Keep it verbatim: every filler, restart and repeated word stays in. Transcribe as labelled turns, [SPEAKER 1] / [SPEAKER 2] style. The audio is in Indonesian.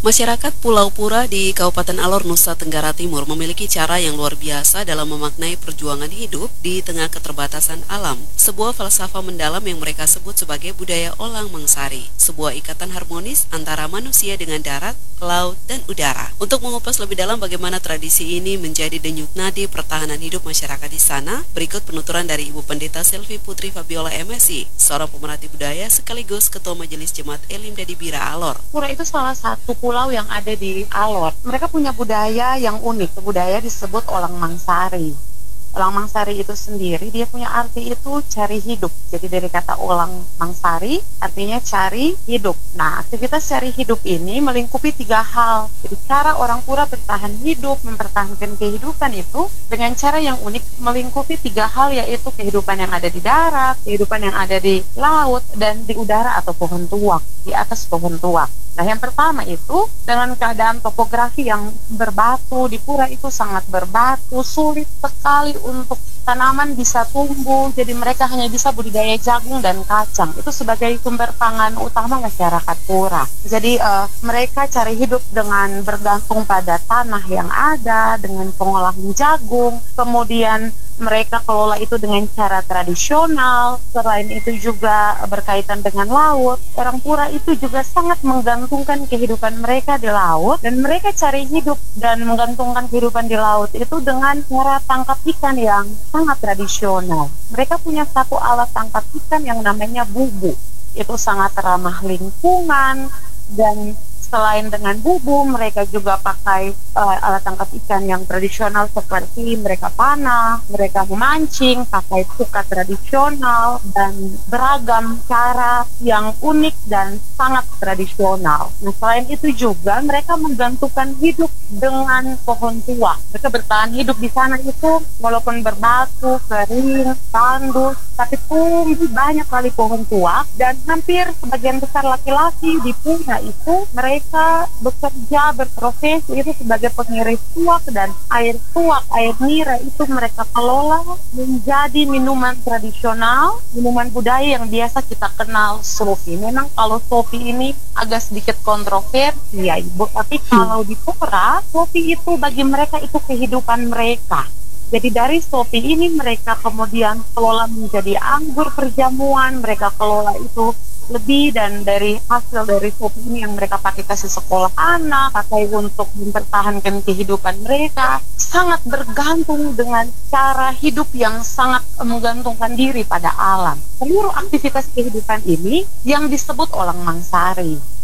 [SPEAKER 1] Masyarakat Pulau Pura di Kabupaten Alor, Nusa Tenggara Timur memiliki cara yang luar biasa dalam memaknai perjuangan hidup di tengah keterbatasan alam. Sebuah falsafah mendalam yang mereka sebut sebagai budaya Olang Mangsari, sebuah ikatan harmonis antara manusia dengan darat, laut, dan udara. Untuk mengupas lebih dalam bagaimana tradisi ini menjadi denyut nadi pertahanan hidup masyarakat di sana, berikut penuturan dari Ibu Pendeta Selvi Putri Fabiola M Si, seorang pemerhati budaya sekaligus Ketua Majelis Jemaat Elim Dadibira Alor.
[SPEAKER 2] Pura itu salah satu pulau yang ada di Alor. Mereka punya budaya yang unik. Budaya disebut Olang Mangsari. Olang Mangsari itu sendiri dia punya arti itu cari hidup. Jadi dari kata Olang Mangsari artinya cari hidup. Nah, aktivitas cari hidup ini melingkupi tiga hal. Jadi cara orang Pura bertahan hidup, mempertahankan kehidupan itu dengan cara yang unik melingkupi tiga hal, yaitu kehidupan yang ada di darat, kehidupan yang ada di laut, dan di udara atau pohon tuak, di atas pohon tuak. Nah, yang pertama itu dengan keadaan topografi yang berbatu, di Pura itu sangat berbatu, sulit sekali untuk tanaman bisa tumbuh, jadi mereka hanya bisa budidaya jagung dan kacang. Itu sebagai sumber pangan utama masyarakat Pura. Jadi uh, mereka cari hidup dengan bergantung pada tanah yang ada, dengan pengolahan jagung, kemudian mereka kelola itu dengan cara tradisional. Selain itu juga berkaitan dengan laut. Orang Pura itu juga sangat menggantungkan kehidupan mereka di laut, dan mereka cari hidup dan menggantungkan kehidupan di laut itu dengan cara tangkap ikan yang sangat tradisional. Mereka punya satu alat tangkap ikan yang namanya bubu. Itu sangat ramah lingkungan, dan selain dengan bubu, mereka juga pakai uh, alat tangkap ikan yang tradisional seperti mereka panah, mereka memancing, pakai pukat tradisional, dan beragam cara yang unik dan sangat tradisional. Nah, selain itu juga mereka menggantungkan hidup dengan pohon tua. Mereka bertahan hidup di sana itu walaupun berbatu, kering, tandus, tapi tumbuh banyak kali pohon tua, dan hampir sebagian besar laki-laki di Pura itu mereka Mereka bekerja, berprofesi itu sebagai pengiris tuak, dan air tuak, air nira itu mereka kelola menjadi minuman tradisional, minuman budaya yang biasa kita kenal, sopi. Memang kalau sopi ini agak sedikit kontroversi ya Ibu, tapi kalau di Pura, sopi itu bagi mereka itu kehidupan mereka. Jadi dari sopi ini mereka kemudian kelola menjadi anggur perjamuan, mereka kelola itu lebih, dan dari hasil dari sopi ini yang mereka pakai kasih sekolah anak, pakai untuk mempertahankan kehidupan mereka, sangat bergantung dengan cara hidup yang sangat menggantungkan diri pada alam. Seluruh aktivitas kehidupan ini yang disebut Olang Mangsari.